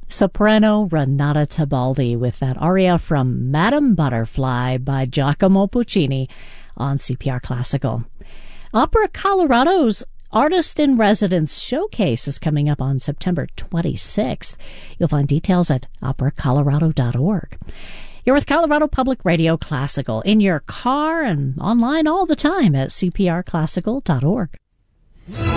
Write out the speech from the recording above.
Soprano Renata Tebaldi with that aria from Madame Butterfly by Giacomo Puccini on CPR Classical. Opera Colorado's Artist in Residence Showcase is coming up on September 26th. You'll find details at operacolorado.org. You're with Colorado Public Radio Classical in your car and online all the time at cprclassical.org.